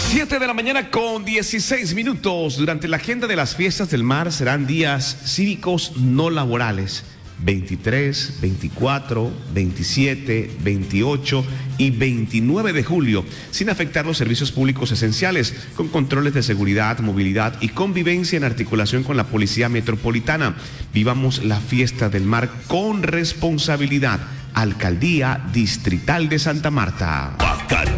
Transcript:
7 de la mañana con 16 minutos. Durante la agenda de las fiestas del mar serán días cívicos no laborales. 23, 24, 27, 28 y 29 de julio, sin afectar los servicios públicos esenciales, con controles de seguridad, movilidad y convivencia en articulación con la Policía Metropolitana. Vivamos la fiesta del mar con responsabilidad. Alcaldía Distrital de Santa Marta.